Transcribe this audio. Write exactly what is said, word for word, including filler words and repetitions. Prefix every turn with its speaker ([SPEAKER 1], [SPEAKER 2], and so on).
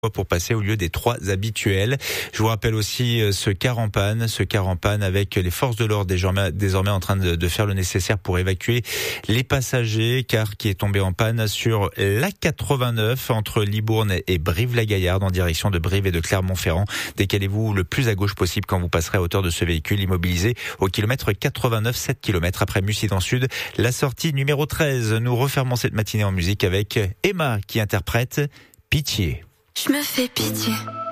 [SPEAKER 1] pour passer au lieu des trois habituels. Je vous rappelle aussi ce car en panne, ce car en panne avec les forces de l'ordre désormais, désormais en train de, de faire le nécessaire pour évacuer les passagers, car qui est tombé en panne sur l'A quatre-vingt-neuf entre Libourne et Brive-la-Gaillarde en direction de Brive et de Clermont-Ferrand. Décalez-vous le plus à gauche possible quand vous passerez à hauteur de ce véhicule immobilisé au kilomètre quatre-vingt-neuf, sept kilomètres après Mussy dans le Sud. La sortie numéro treize. Nous refermons cette matinée en musique avec Emma qui interprète Pitié.
[SPEAKER 2] Je me fais pitié.